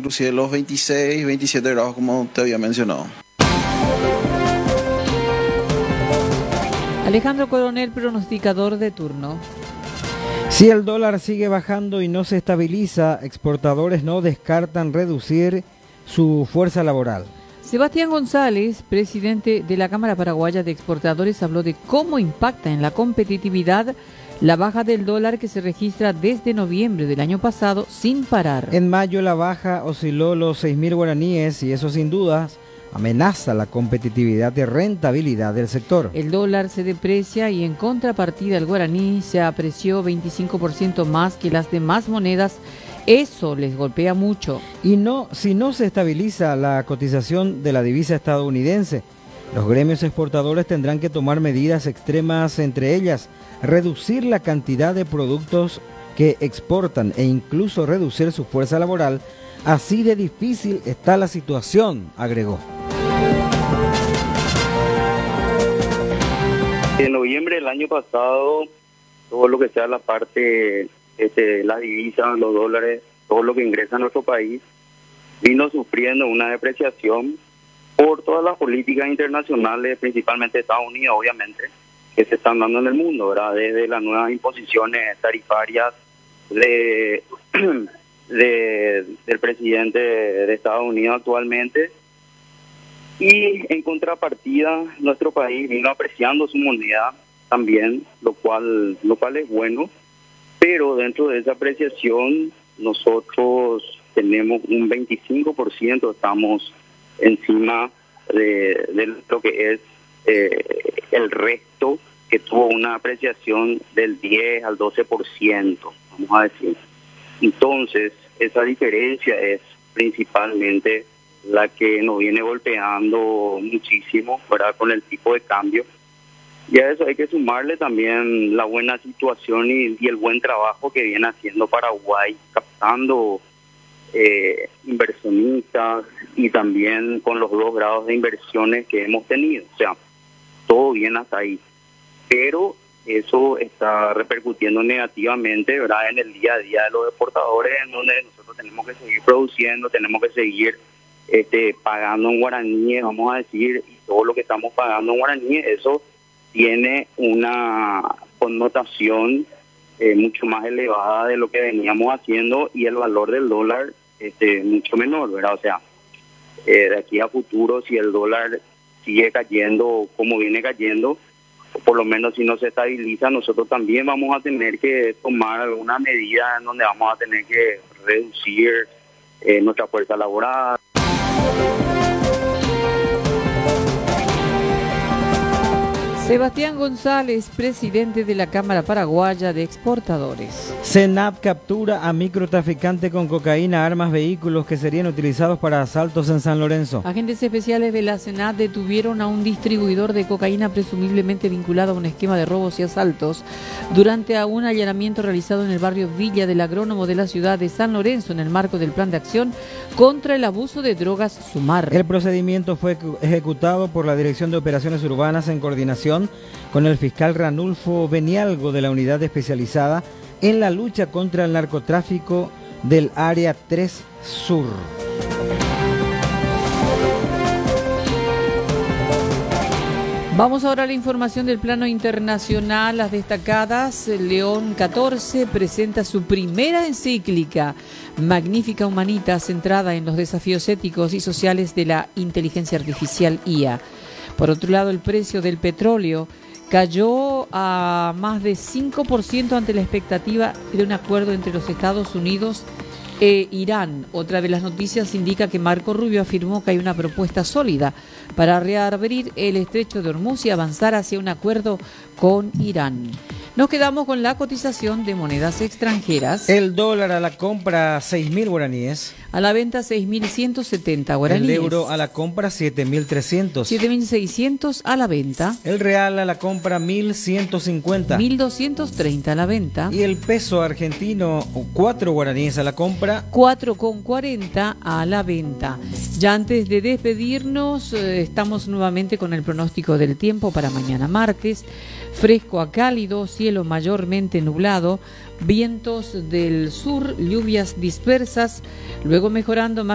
inclusive los 26, 27 grados como te había mencionado. Alejandro Coronel, pronosticador de turno. Si el dólar sigue bajando y no se estabiliza, exportadores no descartan reducir su fuerza laboral. Sebastián González, presidente de la Cámara Paraguaya de Exportadores, habló de cómo impacta en la competitividad la baja del dólar que se registra desde noviembre del año pasado sin parar. En mayo la baja osciló los 6.000 guaraníes y eso sin dudas amenaza la competitividad y rentabilidad del sector. El dólar se deprecia y en contrapartida el guaraní se apreció 25% más que las demás monedas. Eso les golpea mucho. Y si no se estabiliza la cotización de la divisa estadounidense, los gremios exportadores tendrán que tomar medidas extremas, entre ellas reducir la cantidad de productos que exportan e incluso reducir su fuerza laboral. Así de difícil está la situación, agregó. En noviembre del año pasado, todo lo que sea la parte, las divisas, los dólares, todo lo que ingresa a nuestro país, vino sufriendo una depreciación por todas las políticas internacionales, principalmente de Estados Unidos, obviamente, que se están dando en el mundo, ¿verdad? Desde las nuevas imposiciones tarifarias del presidente de Estados Unidos actualmente. Y en contrapartida, nuestro país vino apreciando su moneda también, lo cual es bueno, pero dentro de esa apreciación nosotros tenemos un 25%, estamos encima de lo que es el resto, que tuvo una apreciación del 10 al 12%, vamos a decir. Entonces, esa diferencia es principalmente la que nos viene golpeando muchísimo, ¿verdad?, con el tipo de cambio. Y a eso hay que sumarle también la buena situación y el buen trabajo que viene haciendo Paraguay, captando inversionistas y también con los 2 grados de inversiones que hemos tenido. O sea, todo bien hasta ahí. Pero eso está repercutiendo negativamente, ¿verdad?, en el día a día de los exportadores, en donde nosotros tenemos que seguir produciendo, tenemos que seguir pagando en guaraníes, vamos a decir, y todo lo que estamos pagando en guaraníes, eso tiene una connotación mucho más elevada de lo que veníamos haciendo, y el valor del dólar mucho menor, ¿verdad? O sea, de aquí a futuro, si el dólar sigue cayendo como viene cayendo, o por lo menos si no se estabiliza, nosotros también vamos a tener que tomar alguna medida en donde vamos a tener que reducir nuestra fuerza laboral. Sebastián González, presidente de la Cámara Paraguaya de Exportadores. SENAP captura a microtraficante con cocaína, armas, vehículos que serían utilizados para asaltos en San Lorenzo. Agentes especiales de la SENAP detuvieron a un distribuidor de cocaína presumiblemente vinculado a un esquema de robos y asaltos durante un allanamiento realizado en el barrio Villa del Agrónomo de la ciudad de San Lorenzo en el marco del Plan de Acción contra el Abuso de Drogas SUMAR. El procedimiento fue ejecutado por la Dirección de Operaciones Urbanas en coordinación con el fiscal Ranulfo Benialgo de la Unidad Especializada en la lucha contra el narcotráfico del Área 3 Sur. Vamos ahora a la información del plano internacional, las destacadas. León XIV presenta su primera encíclica, Magnifica Humanitas, centrada en los desafíos éticos y sociales de la inteligencia artificial IA. Por otro lado, el precio del petróleo cayó a más de 5% ante la expectativa de un acuerdo entre los Estados Unidos e Irán. Otra de las noticias indica que Marco Rubio afirmó que hay una propuesta sólida para reabrir el estrecho de Hormuz y avanzar hacia un acuerdo con Irán. Nos quedamos con la cotización de monedas extranjeras. El dólar a la compra 6.000 guaraníes. A la venta 6.170 guaraníes. El euro a la compra 7.300. 7.600 a la venta. El real a la compra 1.150. 1.230 a la venta. Y el peso argentino 4 guaraníes a la compra. 4,40 a la venta. Ya antes de despedirnos, estamos nuevamente con el pronóstico del tiempo para mañana martes. Fresco a cálido, cielo mayormente nublado, vientos del sur, lluvias dispersas, luego mejorando más.